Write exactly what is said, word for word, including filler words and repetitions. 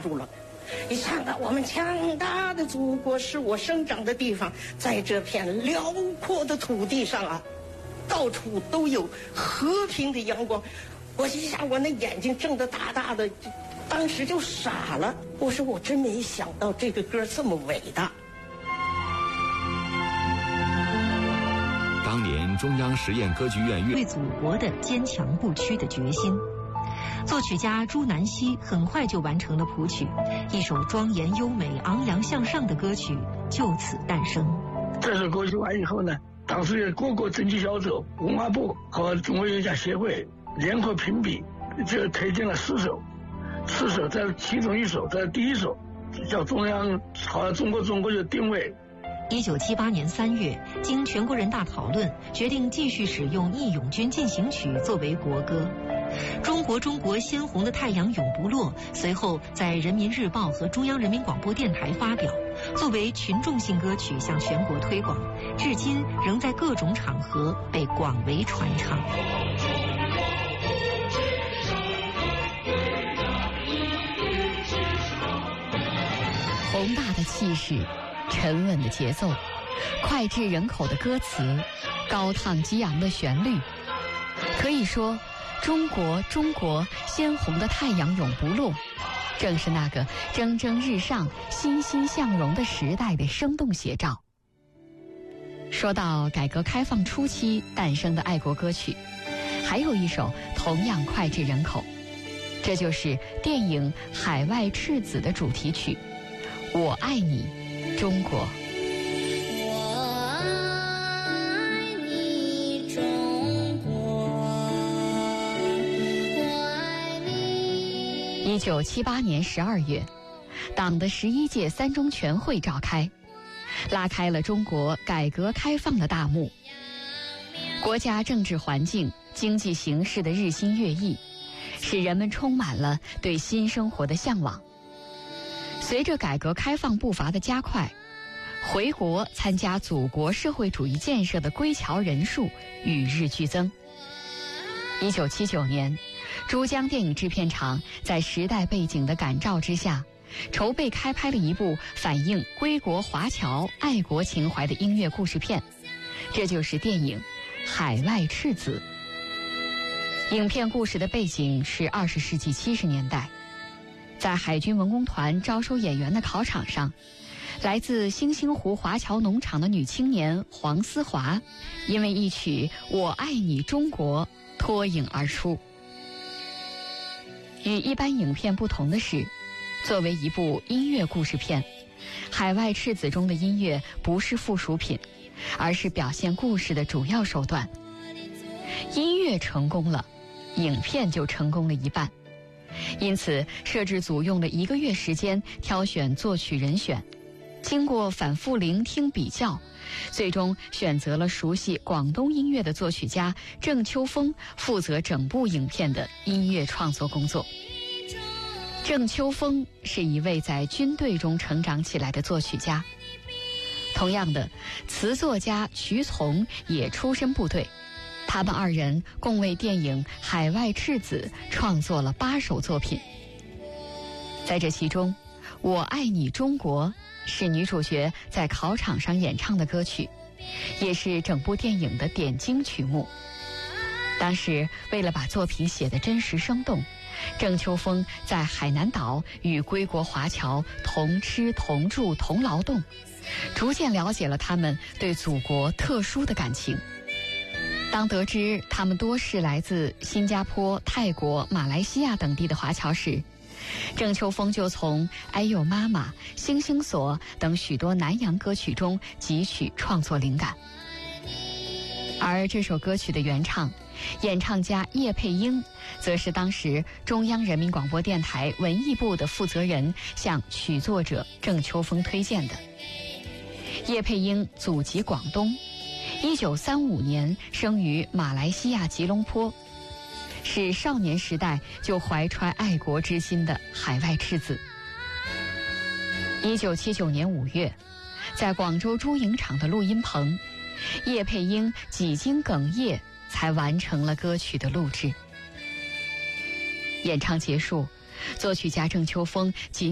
住了。一唱到我们强大的祖国是我生长的地方，在这片辽阔的土地上啊，到处都有和平的阳光。我一下我那眼睛睁得大大的，当时就傻了。我说我真没想到这个歌这么伟大。 当年中央实验歌剧院为祖国的坚强不屈的决心，作曲家朱南曦很快就完成了谱曲，一首庄严优美、昂扬向上的歌曲就此诞生。 这首歌曲完以后呢，当时各国政绩小组、文化部和中国音乐家协会联合评比，就推荐了四首，四首在其中一首在第一首，叫中央好中国中国就定位。 一九七八年三月，经全国人大讨论，决定继续使用《义勇军进行曲》作为国歌。中国中国鲜红的太阳永不落随后在人民日报和中央人民广播电台发表，作为群众性歌曲向全国推广，至今仍在各种场合被广为传唱。 宏大的气势，沉稳的节奏，脍炙人口的歌词，高亢激昂的旋律，可以说中国中国鲜红的太阳永不落，正是那个蒸蒸日上、欣欣向荣的时代的生动写照。说到改革开放初期诞生的爱国歌曲，还有一首同样脍炙人口，这就是电影《海外赤子》的主题曲《我爱你中国》。一九七八年十二月，党的十一届三中全会召开，拉开了中国改革开放的大幕。国家政治环境、经济形势的日新月异，使人们充满了对新生活的向往。随着改革开放步伐的加快，回国参加祖国社会主义建设的归侨人数与日俱增。一九七九年，珠江电影制片厂在时代背景的感召之下，筹备开拍了一部反映归国华侨爱国情怀的音乐故事片，这就是电影《海外赤子》。影片故事的背景是二十世纪七十年代，在海军文工团招收演员的考场上，来自星星湖华侨农场的女青年黄思华，因为一曲《我爱你中国》脱颖而出。与一般影片不同的是，作为一部音乐故事片，《海外赤子》中的音乐不是附属品，而是表现故事的主要手段。音乐成功了，影片就成功了一半。因此，摄制组用了一个月时间挑选作曲人选，经过反复聆听比较，最终选择了熟悉广东音乐的作曲家郑秋峰负责整部影片的音乐创作工作。郑秋峰是一位在军队中成长起来的作曲家，同样的，词作家瞿从也出身部队，他们二人共为电影《海外赤子》创作了八首作品。在这其中，《我爱你中国》是女主角在考场上演唱的歌曲，也是整部电影的点睛曲目。当时为了把作品写得真实生动，郑秋峰在海南岛与归国华侨同吃同住同劳动，逐渐了解了他们对祖国特殊的感情。当得知他们多是来自新加坡、泰国、马来西亚等地的华侨时，郑秋峰就从《哎呦妈妈》《星星锁》等许多南洋歌曲中汲取创作灵感。而这首歌曲的原唱演唱家叶佩英，则是当时中央人民广播电台文艺部的负责人向曲作者郑秋峰推荐的。叶佩英祖籍广东，一九三五年生于马来西亚吉隆坡，是少年时代就怀揣爱国之心的海外赤子。一九七九年五月，在广州珠影厂的录音棚，叶佩英几经哽咽才完成了歌曲的录制。演唱结束，作曲家郑秋峰仅